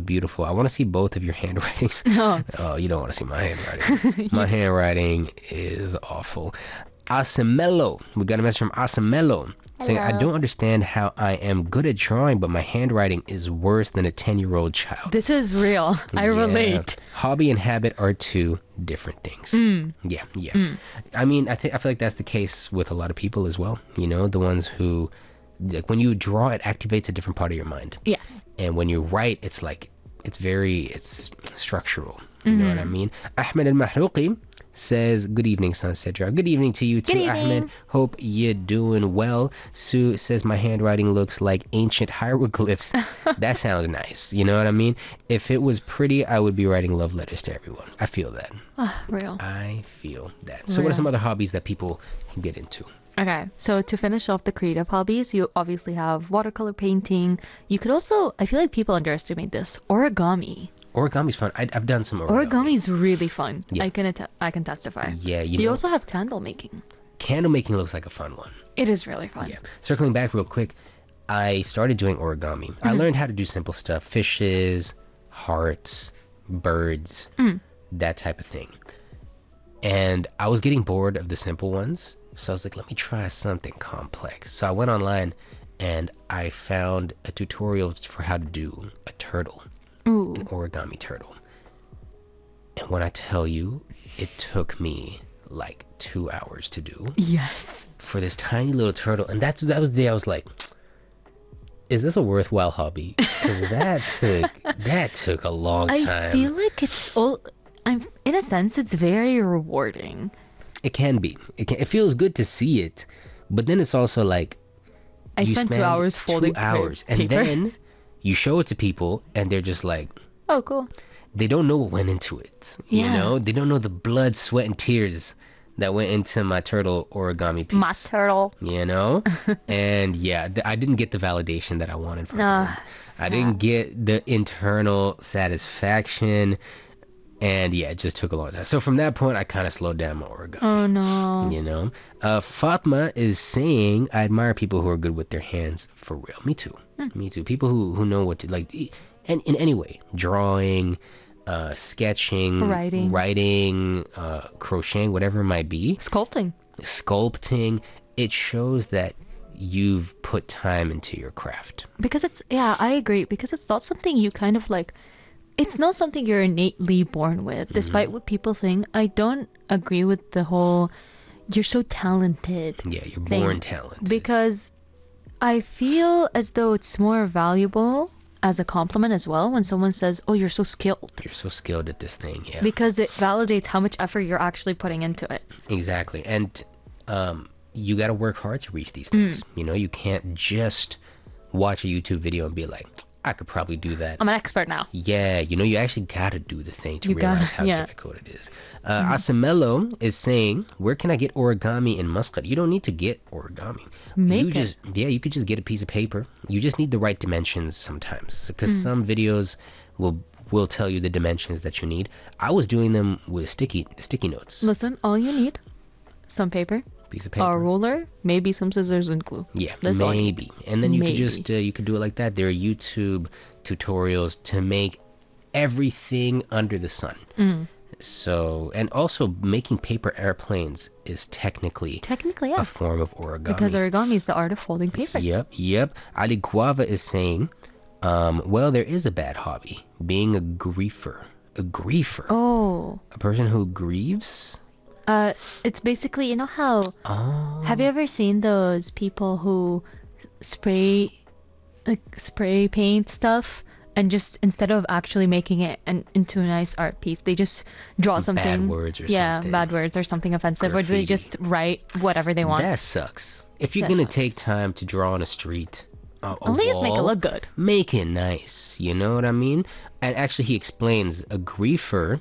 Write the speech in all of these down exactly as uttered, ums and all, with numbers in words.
beautiful. I want to see both of your handwritings. Oh. Oh, you don't want to see my handwriting. My handwriting is awful. Asimelo. We got a message from Asimelo saying, I Hello. don't understand how I am good at drawing, but my handwriting is worse than a ten-year-old child. This is real. I Yeah. relate. Hobby and habit are two different things. Mm. Yeah, yeah. I mean, I think I feel like that's the case with a lot of people as well. You know, the ones who, like, when you draw, it activates a different part of your mind, Yes. and when you write, it's like it's very it's structural. You know what I mean? Ahmed Al Mahrouqi says, good evening, Sunset Drive. Good evening to you too, Good evening. Ahmed. Hope you're doing well. Sue says, my handwriting looks like ancient hieroglyphs. That sounds nice. You know what I mean? If it was pretty, I would be writing love letters to everyone. I feel that. Ah, real. I feel that. So what are some other hobbies that people can get into? Okay, so to finish off the creative hobbies, you obviously have watercolor painting. You could also, I feel like people underestimate this, origami. Origami's fun. I, I've done some origami. Origami is really fun. Yeah. I can att- I can testify. Yeah, you You know, also have candle making. candle making looks like a fun one. It is really fun. Yeah. Circling back real quick, I started doing origami. I learned how to do simple stuff, fishes, hearts, birds, that type of thing. And I was getting bored of the simple ones. So I was like, let me try something complex. So I went online and I found a tutorial for how to do a turtle, Ooh. an origami turtle. And when I tell you, it took me like two hours to do Yes. for this tiny little turtle. And that's that was the day I was like, is this a worthwhile hobby? Because that took that took a long I time. feel like it's all. I'm in a sense, it's very rewarding. It can be. It can, it feels good to see it, but then it's also like I you spent two spend hours folding two hours, pa- and paper. then you show it to people, and they're just like, Oh, cool. they don't know what went into it. You Yeah. know, they don't know the blood, sweat, and tears that went into my turtle origami piece. My turtle. You know, and yeah, th- I didn't get the validation that I wanted from Ah, it. I didn't get the internal satisfaction, and yeah, it just took a long time. So from that point, I kind of slowed down my origami. Oh no. You know, uh, Fatma is saying, I admire people who are good with their hands for real. Me too. Me too. People who, who know what to like, e- and in any way, drawing, uh, sketching, Writing. writing, uh, crocheting, whatever it might be, Sculpting. sculpting. It shows that you've put time into your craft. Because it's, yeah, I agree. Because it's not something you kind of like, it's not something you're innately born with, despite what people think. I don't agree with the whole, you're so talented. Yeah, you're thing. born talented. Because I feel as though it's more valuable as a compliment as well when someone says, oh, you're so skilled. You're so skilled at this thing. Yeah, Because it validates how much effort you're actually putting into it. exactly. And um, you got to work hard to reach these Mm. things. You know, you can't just watch a YouTube video and be like, I could probably do that. I'm an expert now. Yeah, you know, you actually got to do the thing to You realize gotta- how yeah. difficult it is. Uh, Asimelo is saying, where can I get origami in Muscat? You don't need to get origami. Make you it. just Yeah, you could just get a piece of paper. You just need the right dimensions sometimes, because Mm. some videos will will tell you the dimensions that you need. I was doing them with sticky sticky notes. Listen, all you need, some paper, Piece of a paper. ruler, maybe some scissors and glue. Yeah, That's all you need. maybe. And then you could Maybe. just uh, you could do it like that. There are YouTube tutorials to make everything under the sun. Mm. So, and also making paper airplanes is technically Technically, a yeah. form of origami. Because origami is the art of folding paper. Yep, yep. Ali Guava is saying, um, well, there is a bad hobby, being a griefer. A griefer. Oh, A person who grieves? uh, s- it's basically, you know how, Oh. have you ever seen those people who spray, like, spray paint stuff? And just instead of actually making it an, into a nice art piece, they just draw Some bad something. words or yeah, something. bad words or something offensive, or Graffiti. they just write whatever they want. That sucks. If you're That gonna sucks. take time to draw on a street, uh, a At least make it wall, look good. make it nice. You know what I mean? And actually, he explains a griefer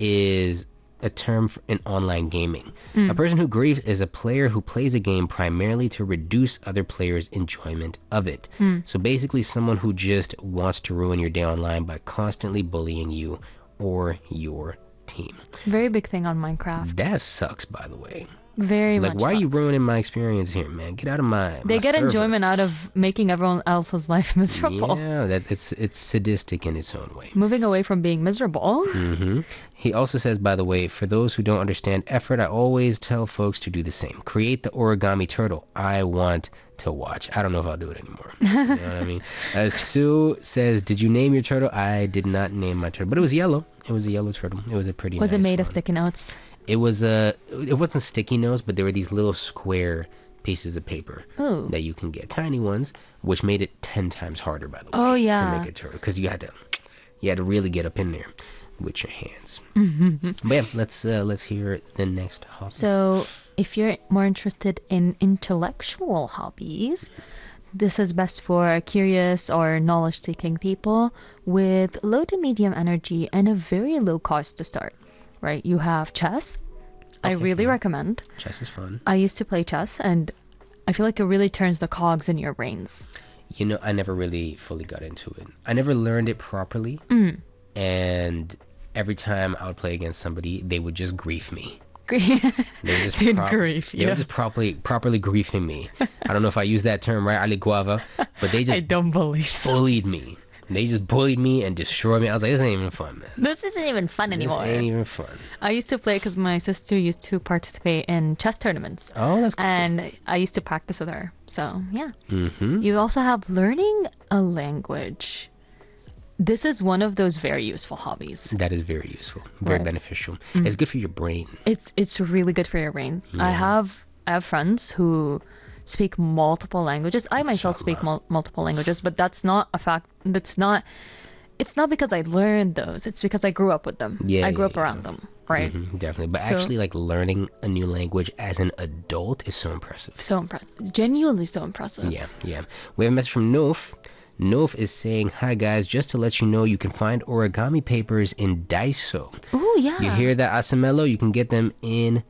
is a term for, in online gaming. Mm. A person who grieves is a player who plays a game primarily to reduce other players' enjoyment of it. Mm. So basically, someone who just wants to ruin your day online by constantly bullying you or your team. Very big thing on Minecraft. That sucks, by the way. Very Like, much. why are you thoughts. ruining my experience here, man? Get out of my. They my get server. enjoyment out of making everyone else's life miserable. Yeah, that's it's it's sadistic in its own way. Moving away from being miserable. hmm He also says, by the way, for those who don't understand effort, I always tell folks to do the same. Create the origami turtle. I want to watch. I don't know if I'll do it anymore. You know what I mean? Uh, Sue says, did you name your turtle? I did not name my turtle, but it was yellow. It was a yellow turtle. It was a pretty Was nice it made one. of sticky notes? It was a. It wasn't sticky notes, but there were these little square pieces of paper Ooh. that you can get, tiny ones, which made it ten times harder, by the way. Oh, yeah. To make a turtle, because you had to, you had to really get up in there with your hands. But yeah, let's uh, let's hear the next hobby. So, if you're more interested in intellectual hobbies, this is best for curious or knowledge-seeking people with low to medium energy and a very low cost to start. Right? You have chess. I Okay, really yeah. recommend. Chess is fun. I used to play chess, and I feel like it really turns the cogs in your brains. You know, I never really fully got into it. I never learned it properly, Mm. and every time I would play against somebody, they would just grief me. Great. They were just They'd prop- grief They you. were just properly properly griefing me. I don't know if I use that term right, Ali Guava, but they I just don't believe so. bullied me. They just bullied me and destroyed me. I was like, this ain't even fun, man. This isn't even fun anymore. This ain't even fun. I used to play because my sister used to participate in chess tournaments. Oh, that's cool. And I used to practice with her. So, yeah. Mm-hmm. You also have learning a language. This is one of those very useful hobbies. That is very useful, very Right. beneficial. It's good for your brain. It's it's really good for your brains. I have I have friends who speak multiple languages. I myself speak mul- multiple languages, but that's not a fact. That's not. It's not because I learned those. It's because I grew up with them. Yeah, I grew yeah, up around them. Right. Mhm, definitely. But So- actually, like learning a new language as an adult is so impressive. So impressive. Genuinely so impressive. Yeah, yeah. We have a message from Nof. Nof is saying, hi guys, just to let you know, you can find origami papers in Daiso. Ooh, yeah. You hear that, Asamelo? You can get them in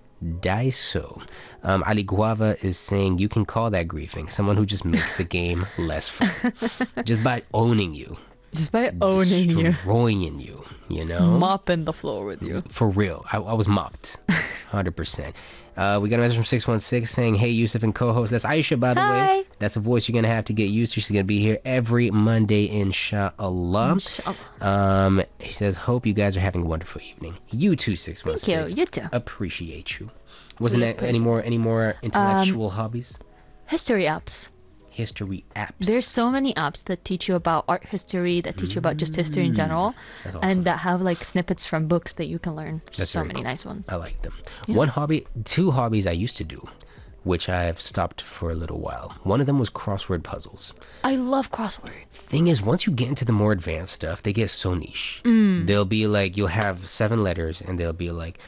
Daiso. Um, Ali Guava is saying, you can call that griefing. Someone who just makes the game less fun. Just by owning you. Just by owning you. Destroying you, you know? Mopping the floor with you. For real. I, I was mopped. one hundred percent. Uh, we got a message from six one six saying, hey, Yusuf and co-host. That's Aisha, by the Hi. way. That's a voice you're going to have to get used to. She's going to be here every Monday, inshallah. Inshallah. Um, he says, hope you guys are having a wonderful evening. You too, six one six. Thank you. You too. Appreciate you. Wasn't We there any more, any more intellectual hobbies? History apps. History apps. There's so many apps that teach you about art history, that teach you about just history in general, That's awesome. and that have like snippets from books that you can learn. That's so very many cool. nice ones. I like them. One hobby, two hobbies I used to do, which I've stopped for a little while. One of them was crossword puzzles. I love crossword. Thing is, once you get into the more advanced stuff, they get so niche. Mm. They'll be like, you'll have seven letters, and they'll be like,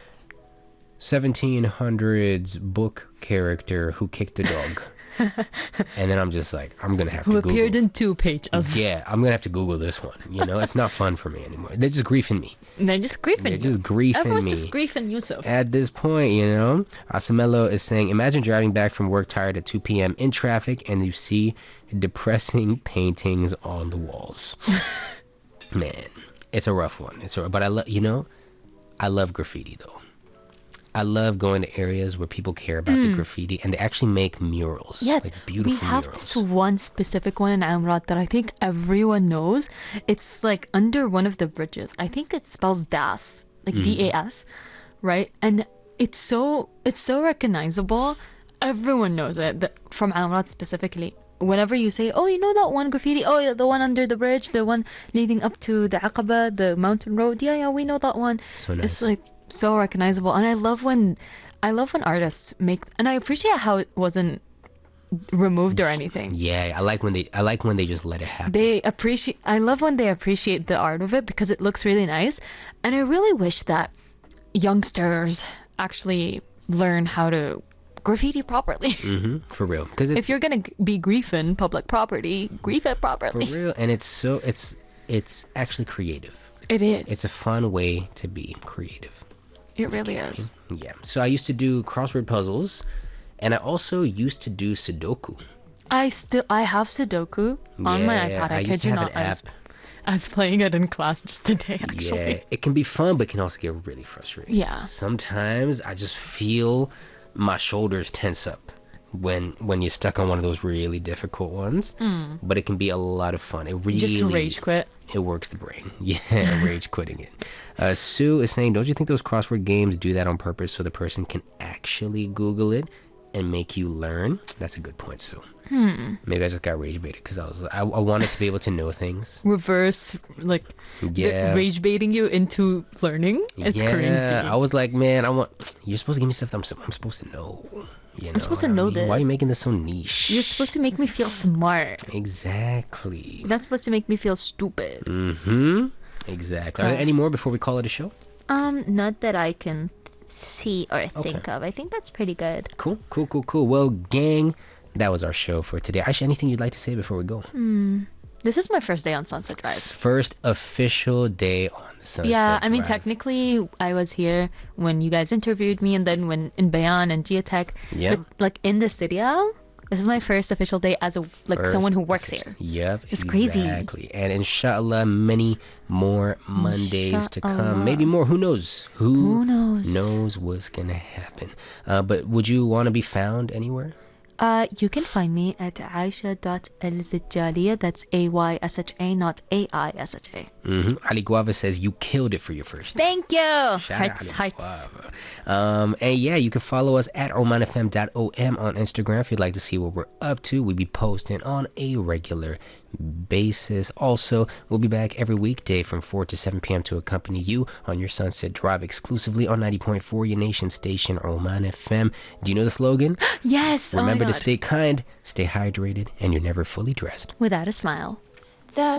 seventeen hundreds book character who kicked a dog. And then I'm just like, I'm gonna have Who to appeared Google. in two pages. Yeah, I'm gonna have to Google this one. You know, it's not fun for me anymore. They're just griefing me. And they're just griefing They're you. just griefing Everyone's me. just griefing Yusuf. At this point, you know, Asamelo is saying, imagine driving back from work tired at two p.m. in traffic and you see depressing paintings on the walls. Man, it's a rough one. It's a, but I love, you know, I love graffiti though. I love going to areas where people care about the graffiti and they actually make murals. Yes, like beautiful we have murals. this one specific one in Amrat that I think everyone knows. It's like under one of the bridges. I think it spells Das, like Mm. D A S, right? And it's so it's so recognizable. Everyone knows it the, from Amrat specifically. Whenever you say, "Oh, you know that one graffiti? Oh, yeah, the one under the bridge, the one leading up to the Aqaba, the mountain road. Yeah, yeah, we know that one." So nice. It's like so recognizable, and I love when I love when artists make, and I appreciate how it wasn't removed or anything. Yeah, I like when they I like when they just let it happen. They appreciate. I love when they appreciate the art of it because it looks really nice, and I really wish that youngsters actually learn how to graffiti properly. hmm for real. Because it's If you're gonna g- be griefing public property, grief it for properly. real, and it's so it's it's actually creative. It is. It's a fun way to be creative. it really is. Yeah. So I used to do crossword puzzles, and I also used to do Sudoku. I still I have Sudoku on my Yeah, iPad. I, I kid used to you have not. an I was, app. I was playing it in class just today, actually. Yeah, it can be fun, but can also get really frustrating. Yeah. Sometimes I just feel my shoulders tense up when when you're stuck on one of those really difficult ones. Mm. But it can be a lot of fun. It really Just rage quit. It works the brain. Yeah, rage quitting it. Uh, Sue is saying, don't you think those crossword games do that on purpose so the person can actually Google it and make you learn? That's a good point, Sue. Hmm. Maybe I just got rage baited because I was I, I wanted to be able to know things. Reverse, like, Yeah. rage baiting you into learning. It's yeah, crazy. I was like, man, I want. You're supposed to give me stuff that I'm, sup- I'm supposed to know. You know, supposed to what I know mean? Why are you this. making this so niche? You're supposed to make me feel smart. Exactly. You're not supposed to make me feel stupid. Mm-hmm. Exactly. Are there any more before we call it a show? Um, not that I can see or think of. I think that's pretty good. Cool, cool, cool, cool. Well, gang, that was our show for today. Aisha, anything you'd like to say before we go? Hmm. This is my first day on Sunset Drive. First official day on the Sunset Yeah, I mean, Drive. technically, I was here when you guys interviewed me, and then when in Bayan and Geotech. Yep. But, like, in the studio, this is my first official day as a like First someone who works here. Yep, It's crazy. exactly. And inshallah, many more Mondays to come. Inshallah. Maybe more. Who knows? Who, Who knows? knows what's gonna happen? Uh, but would you want to be found anywhere? Uh, you can find me at aisha dot el zijjaliya. That's A Y S H A, not A I S H A. Mm-hmm. Ali Guava says you killed it for your first day. Thank you. Shout out Hearts, Ali hearts. Guava. Um, and yeah, you can follow us at oman f m dot o m on Instagram if you'd like to see what we're up to. We be posting on a regular basis. Also, we'll be back every weekday from four to seven p.m. to accompany you on your Sunset Drive exclusively on ninety point four, your nation station, Oman F M. Do you know the slogan? Yes. Remember oh my to God. stay kind, stay hydrated, and you're never fully dressed. Without a smile. The